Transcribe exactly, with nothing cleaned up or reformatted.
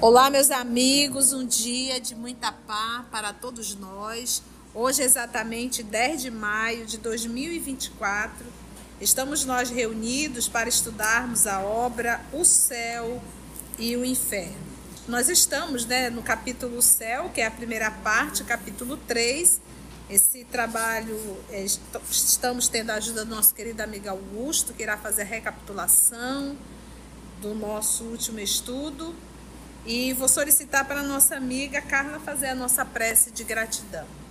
Olá, meus amigos, um dia de muita paz para todos nós. Hoje é exatamente dez de maio de dois mil e vinte e quatro. Estamos nós reunidos para estudarmos a obra O Céu e o Inferno. Nós estamos né, no capítulo Céu, que é a primeira parte, capítulo três. Esse trabalho, é, estamos tendo a ajuda do nosso querido amigo Augusto, que irá fazer a recapitulação do nosso último estudo. E vou solicitar para a nossa amiga Carla fazer a nossa prece de gratidão.